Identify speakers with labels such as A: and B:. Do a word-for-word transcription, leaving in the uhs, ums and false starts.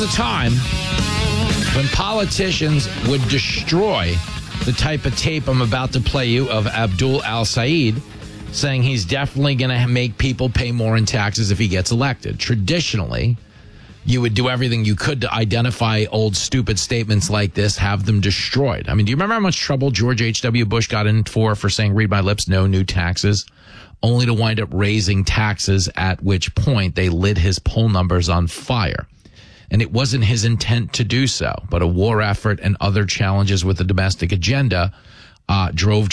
A: was a time when politicians would destroy the type of tape I'm about to play you of Abdul Al-Said saying he's definitely going to make people pay more in taxes if he gets elected. Traditionally, you would do everything you could to identify old stupid statements like this, have them destroyed. I mean, do you remember how much trouble George H W. Bush got in for for saying, read my lips, no new taxes, only to wind up raising taxes, at which point they lit his poll numbers on fire. And it wasn't his intent to do so, but a war effort and other challenges with the domestic agenda uh, drove